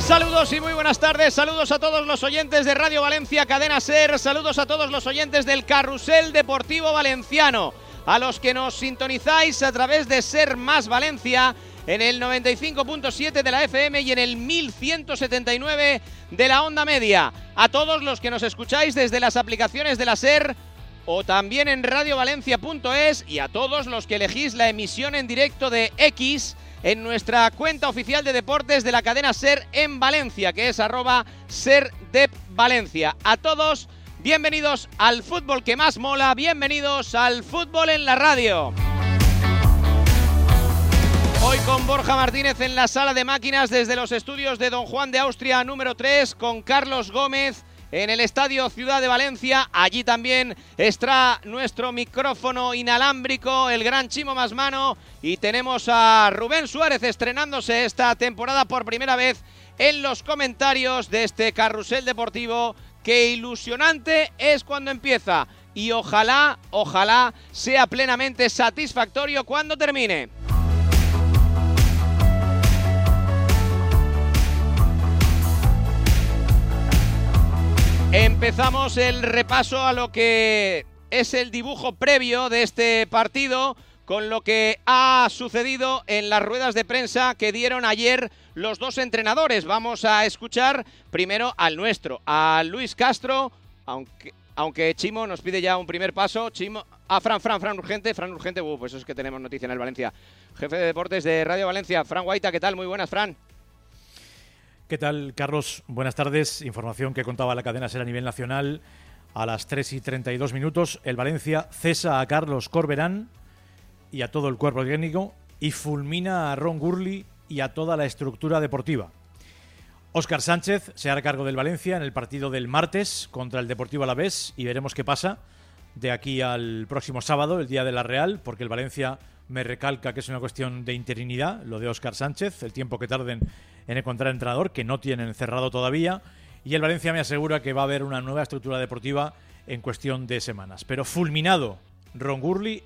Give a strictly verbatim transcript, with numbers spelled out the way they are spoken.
Saludos y muy buenas tardes, saludos a todos los oyentes de Radio Valencia Cadena SER, saludos a todos los oyentes del Carrusel Deportivo Valenciano, a los que nos sintonizáis a través de SER Más Valencia en el noventa y cinco punto siete de la F M y en el mil ciento setenta y nueve de la onda media, a todos los que nos escucháis desde las aplicaciones de la SER o también en radio valencia punto es y a todos los que elegís la emisión en directo de X en nuestra cuenta oficial de deportes de la cadena SER en Valencia, que es arroba SERDepValencia. A todos, bienvenidos al fútbol que más mola, bienvenidos al fútbol en la radio. Hoy con Borja Martínez en la sala de máquinas desde los estudios de Don Juan de Austria número tres, con Carlos Gómez en el Estadio Ciudad de Valencia. Allí también está nuestro micrófono inalámbrico, el gran Chimo Masmano, y tenemos a Rubén Suárez estrenándose esta temporada por primera vez en los comentarios de este carrusel deportivo, que ilusionante es cuando empieza y ojalá, ojalá sea plenamente satisfactorio cuando termine. Empezamos el repaso a lo que es el dibujo previo de este partido, con lo que ha sucedido en las ruedas de prensa que dieron ayer los dos entrenadores. Vamos a escuchar primero al nuestro, a Luis Castro, aunque, aunque Chimo nos pide ya un primer paso. Chimo, a Fran, Fran, Fran Urgente, Fran Urgente, uh, pues eso es que tenemos noticia en el Valencia. Jefe de deportes de Radio Valencia, Fran Guaita, ¿qué tal? Muy buenas, Fran. ¿Qué tal, Carlos? Buenas tardes. Información que contaba la cadena SER a nivel nacional. A las tres y treinta y dos minutos, el Valencia cesa a Carlos Corberán y a todo el cuerpo técnico y fulmina a Ron Gurley y a toda la estructura deportiva. Óscar Sánchez se hará cargo del Valencia en el partido del martes contra el Deportivo Alavés y veremos qué pasa de aquí al próximo sábado, el día de la Real, porque el Valencia me recalca que es una cuestión de interinidad, lo de Óscar Sánchez, el tiempo que tarden en encontrar entrenador, que no tienen cerrado todavía, y el Valencia me asegura que va a haber una nueva estructura deportiva en cuestión de semanas. Pero fulminado Ron Gurley